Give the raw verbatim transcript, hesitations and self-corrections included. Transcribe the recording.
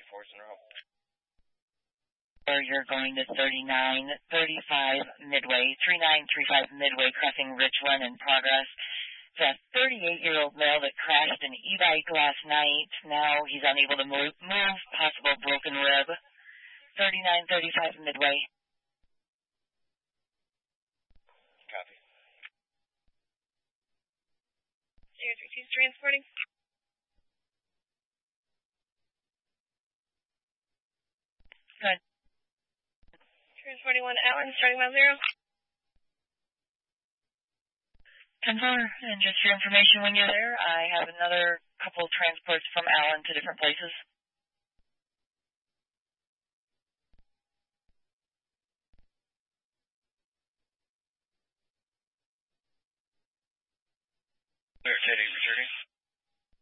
fours in a row. You're going to thirty-nine thirty-five Midway, thirty-nine thirty-five Midway, crossing Richland in progress. It's a thirty-eight-year-old male that crashed an e-bike last night. Now he's unable to move, move possible broken rib. thirty-nine thirty-five Midway. Copy. zero three two transporting. Good. Transporting one Allen, starting about zero. ten four, and just for information when you're there, I have another couple transports from Allen to different places. Clear, Teddy, returning.